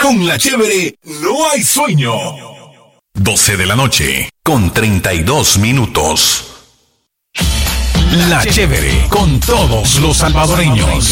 Con la chévere no hay sueño. 12 de la noche con 32 minutos. La chévere con todos los salvadoreños.